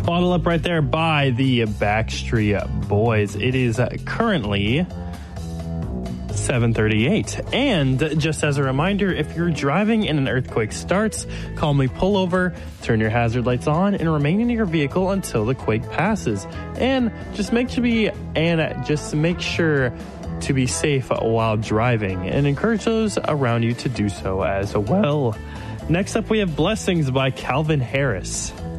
Bottle Up right there by the Backstreet Boys. It is currently 7:38. And just as a reminder, if you're driving and an earthquake starts, calmly pull over, turn your hazard lights on, and remain in your vehicle until the quake passes. And just make sure to be safe while driving, and encourage those around you to do so as well. Next up, we have Blessings by Calvin Harris.